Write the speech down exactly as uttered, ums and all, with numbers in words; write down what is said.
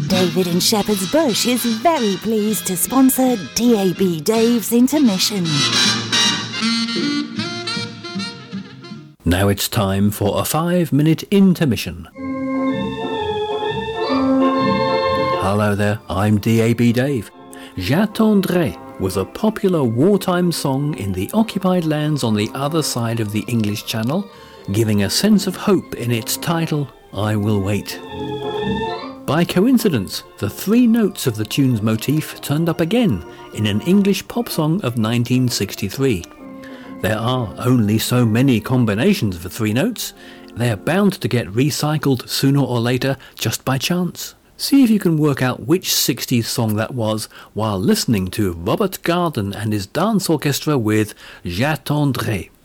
David and Shepherd's Bush is very pleased to sponsor D A B Dave's Intermission. Now it's time for a five-minute intermission. Hello there, I'm D A B Dave. J'attendrai was a popular wartime song in the occupied lands on the other side of the English Channel, giving a sense of hope in its title, I Will Wait. By coincidence, the three notes of the tune's motif turned up again in an English pop song of nineteen sixty-three. There are only so many combinations of the three notes. They are bound to get recycled sooner or later just by chance. See if you can work out which sixties song that was while listening to Robert Garden and his dance orchestra with J'attendrai.